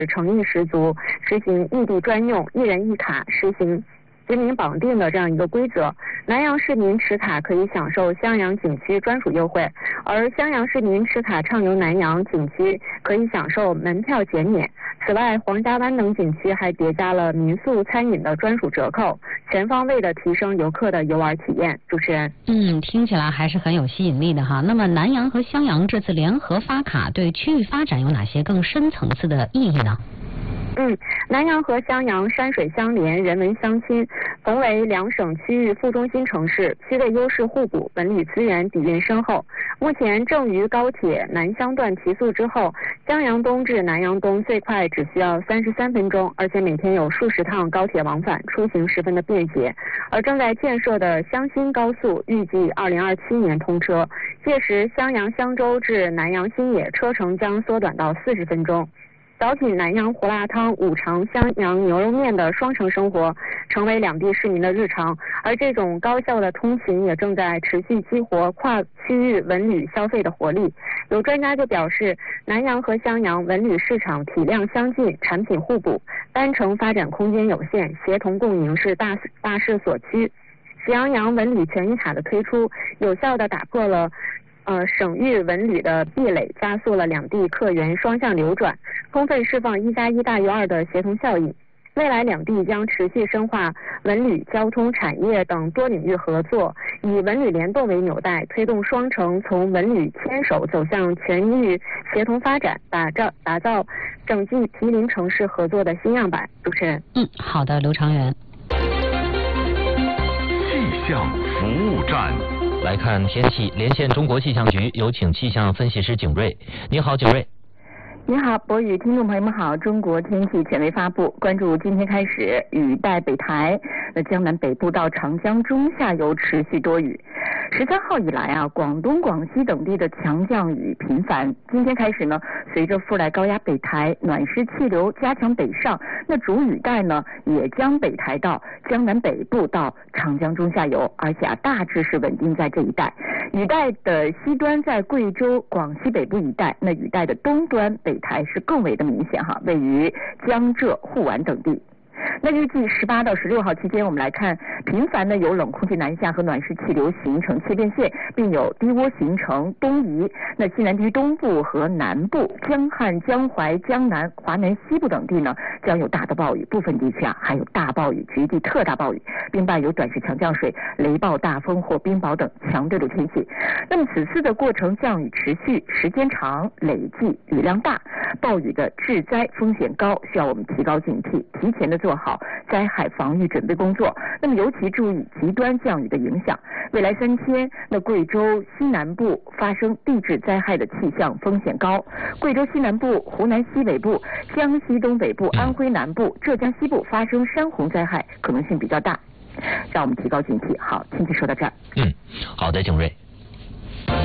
诚意十足，实行异地专用、一人一卡，实行实名绑定的这样一个规则。南阳市民持卡可以享受襄阳景区专属优惠，而襄阳市民持卡畅游南阳景区可以享受门票减免。此外，黄家湾等景区还叠加了民宿餐饮的专属折扣，全方位的提升游客的游玩体验。主持人， 听起来还是很有吸引力的哈。那么南阳和襄阳这次联合发卡，对区域发展有哪些更深层次的意义呢？ 南阳和襄阳山水相连，人文相亲，同为两省区域副中心城市，区位优势互补，文旅资源底蕴深厚。目前正于高铁南襄段提速之后，襄阳东至南阳东最快只需要33分钟，而且每天有数十趟高铁往返，出行十分的便捷。而正在建设的襄新高速预计2027年通车，届时襄阳襄州至南阳新野车程将缩短到40分钟。早起南阳胡辣汤、五常襄阳牛肉面的双城生活成为两地市民的日常，而这种高效的通勤也正在持续激活跨区域文旅消费的活力。有专家就表示，南阳和襄阳文旅市场体量相近，产品互补，单城发展空间有限，协同共赢是大势所趋。喜羊羊文旅权益卡的推出，有效地打破了省域文旅的壁垒，加速了两地客源双向流转，充分释放1+1大于2的协同效应。未来两地将持续深化文旅、交通、产业等多领域合作，以文旅联动为纽带，推动双城从文旅牵手走向全域协同发展，打造整季毗邻城市合作的新样板。主持人， 好的，刘长元。 气象服务站。 来看天气，连线中国气象局，有请气象分析师景瑞。你好，景瑞。 你好，博宇，听众朋友们好。中国天气权威发布，关注今天开始雨带北抬，那江南北部到长江中下游持续多雨。13号以来啊，广东、广西等地的强降雨频繁。今天开始呢，随着附来高压北抬，暖湿气流加强北上，那主雨带呢也将北抬到江南北部到长江中下游，而且大致是稳定在这一带。雨带的西端在贵州、广西北部一带，那雨带的东端北抬是更为的明显哈，位于江浙沪皖等地。那预计18到16号期间，我们来看，频繁的有冷空气南下和暖湿气流形成切变线，并有低涡形成东移。那西南地区东部和南部、江汉、江淮、江南、华南西部等地呢，将有大的暴雨，部分地区还有大暴雨、局地特大暴雨，并伴有短时强降水、雷暴、大风或冰雹等强对流天气。那么此次的过程降雨持续时间长，累计雨量大，暴雨的致灾风险高，需要我们提高警惕，提前的做好灾害防御准备工作。那么尤其注意极端降雨的影响。未来3天，那贵州西南部发生地质灾害的气象风险高，贵州西南部、湖南西北部、江西东北部、安徽南部、浙江西部发生山洪灾害可能性比较大，让我们提高警惕。好，天气说到这儿。 好的，景瑞。